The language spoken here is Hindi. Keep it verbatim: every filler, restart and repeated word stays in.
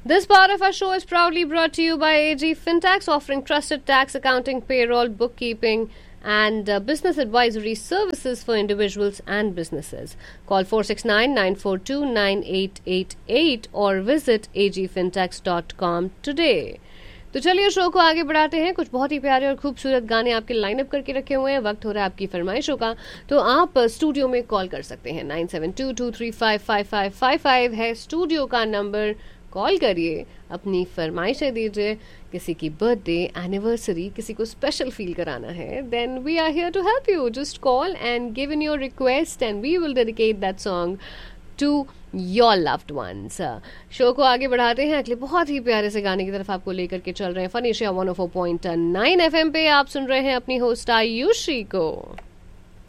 This part of our show is proudly brought to you by A G Fintax, offering trusted tax, accounting, payroll, bookkeeping, and uh, business advisory services for individuals and businesses. Call four six nine, nine four two, nine eight eight eight or visit a g fintax dot com today. तो चलिए शो को आगे बढ़ाते हैं। कुछ बहुत ही प्यारे और खूबसूरत गाने आपके लाइनअप करके रखे हुए हैं। वक्त हो रहा है आपकी फरमाइशों का, तो आप स्टूडियो में कॉल कर सकते हैं। Nine seven to to three five five five five five है स्टूडियो का नंबर। कॉल करिए, अपनी फरमाइशें दीजिए। किसी की बर्थडे, एनिवर्सरी, किसी को स्पेशल फील कराना है, then we are here to help you. Just call and give in your request and we will dedicate that song to your loved ones. Show को आगे बढ़ाते हैं, अगले बहुत ही प्यारे से गाने की तरफ आपको लेकर के चल रहे हैं। Fun Asia one O four point nine F M पे आप सुन रहे हैं अपनी होस्ट आयुषी को।